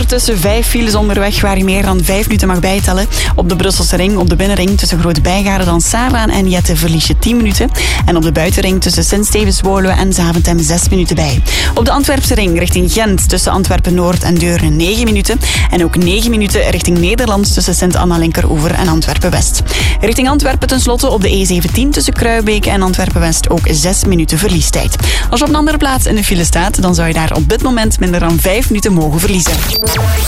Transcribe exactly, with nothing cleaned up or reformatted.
Ondertussen vijf files onderweg waar je meer dan vijf minuten mag bijtellen. Op de Brusselse ring, op de binnenring tussen Groot-Bijgaarden, dan Saarlaan en Jette verlies je tien minuten. En op de buitenring tussen Sint-Stevens-Woluwe en Zaventem zes minuten bij. Op de Antwerpse ring richting Gent tussen Antwerpen-Noord en Deurne negen minuten. En ook negen minuten richting Nederland tussen Sint-Anna-Linkeroever en Antwerpen-West. Richting Antwerpen tenslotte op de E zeventien tussen Kruibeke en Antwerpen-West ook zes minuten verliestijd. Als je op een andere plaats in de file staat, dan zou je daar op dit moment minder dan vijf minuten mogen verliezen.